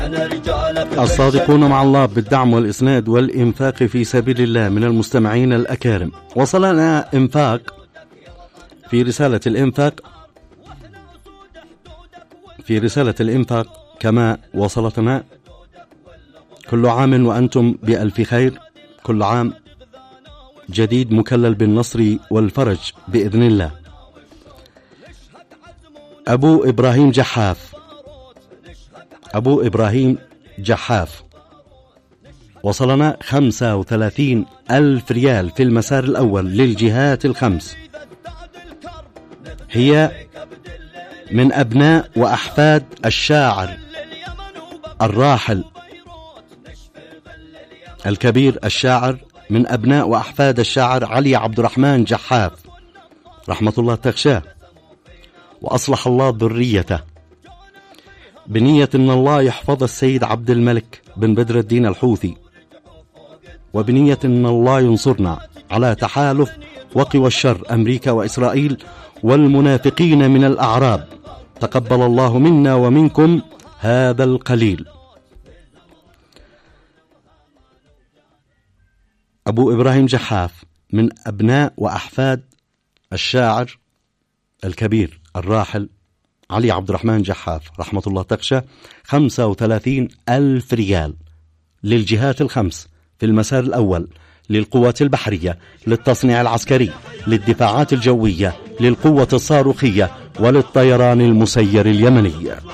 الصادقون مع الله بالدعم والإسناد والإنفاق في سبيل الله من المستمعين الأكارم. وصلنا إنفاق في رسالة الإنفاق كما وصلتنا: كل عام وأنتم بألف خير، كل عام جديد مكلل بالنصر والفرج بإذن الله. أبو إبراهيم جحاف وصلنا 35,000 ريال في المسار الأول للجهات الخمس. هي من أبناء وأحفاد الشاعر الراحل الكبير، الشاعر من أبناء وأحفاد الشاعر علي عبد الرحمن جحاف رحمة الله تغشاه وأصلح الله ذريته، بنية أن الله يحفظ السيد عبد الملك بن بدر الدين الحوثي، وبنية أن الله ينصرنا على تحالف وقوى الشر أمريكا وإسرائيل والمنافقين من الأعراب. تقبل الله منا ومنكم هذا القليل. أبو إبراهيم جحاف من أبناء وأحفاد الشاعر الكبير الراحل علي عبد الرحمن جحاف رحمة الله تغشى، 35,000 ريال للجهات الخمس في المسار الأول: للقوات البحرية، للتصنيع العسكري، للدفاعات الجوية، للقوة الصاروخية، وللطيران المسير اليمني.